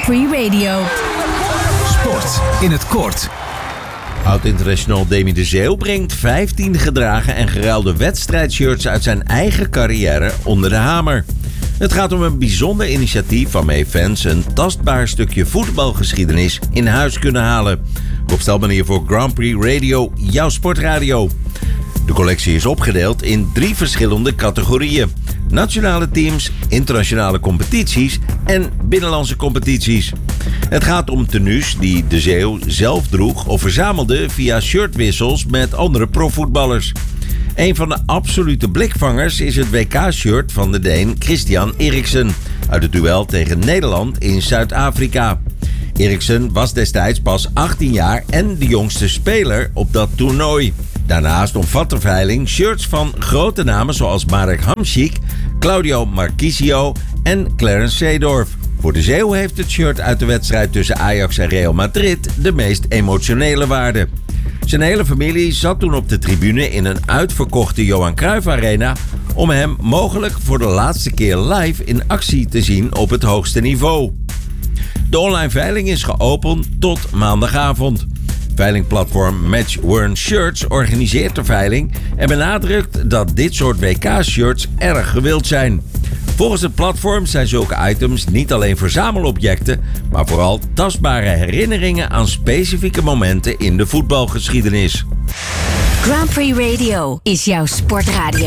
Prix Radio. Sport in het kort. Oud-international Demi de Zeeuw brengt 15 gedragen en geruilde wedstrijdshirts uit zijn eigen carrière onder de hamer. Het gaat om een bijzonder initiatief waarmee fans een tastbaar stukje voetbalgeschiedenis in huis kunnen halen. Rob Stelman hier voor Grand Prix Radio, jouw sportradio. De collectie is opgedeeld in 3 verschillende categorieën: nationale teams, internationale competities en binnenlandse competities. Het gaat om tenues die de Zeeuw zelf droeg of verzamelde via shirtwissels met andere profvoetballers. Een van de absolute blikvangers is het WK-shirt van de Deen Christian Eriksen uit het duel tegen Nederland in Zuid-Afrika. Eriksen was destijds pas 18 jaar en de jongste speler op dat toernooi. Daarnaast omvat de veiling shirts van grote namen zoals Marek Hamšík, Claudio Marchisio en Clarence Seedorf. Voor de Zeeuw heeft het shirt uit de wedstrijd tussen Ajax en Real Madrid de meest emotionele waarde. Zijn hele familie zat toen op de tribune in een uitverkochte Johan Cruijff Arena om hem mogelijk voor de laatste keer live in actie te zien op het hoogste niveau. De online veiling is geopend tot maandagavond. Veilingplatform Match Worn Shirts organiseert de veiling en benadrukt dat dit soort WK-shirts erg gewild zijn. Volgens het platform zijn zulke items niet alleen verzamelobjecten, maar vooral tastbare herinneringen aan specifieke momenten in de voetbalgeschiedenis. Grand Prix Radio is jouw sportradio.